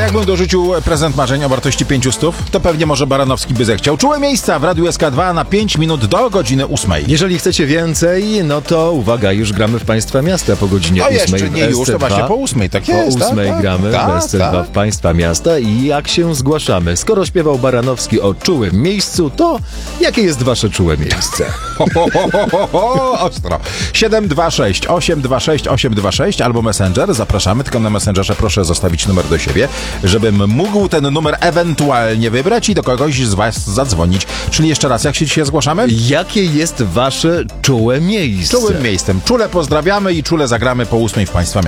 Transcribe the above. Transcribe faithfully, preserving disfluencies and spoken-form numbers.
jakbym dorzucił prezent marzeń o wartości pięciu stów, to pewnie może Baranowski by zechciał. Czułe miejsca w Radiu S K dwa na pięć minut do godziny ósmej. Jeżeli chcecie więcej, no to uwaga, już gramy w Państwa Miasta po godzinie No ósmej. jeszcze nie już, to właśnie po ósmej, tak Po jest. ósmej tak, gramy tak, w S C dwa tak. w Państwa Miasta i jak się zgłaszamy? Skoro śpiewał Baranowski o czułym miejscu, to jakie jest Wasze czułe miejsce? Ho, ho, ho, ho, ho, ho, ostro. siedem dwa sześć osiem dwa sześć osiem dwa sześć albo Messenger. Zapraszamy, tylko na Messengerze proszę zostawić numer do siebie, żebym mógł ten numer ewentualnie wybrać i do kogoś z Was zadzwonić. Czyli jeszcze raz, jak się dzisiaj zgłaszamy? Jakie jest Wasze czułe miejsce? Czułym miejscem. Czule pozdrawiamy i czule zagramy po ósmej w Państwa Miasta.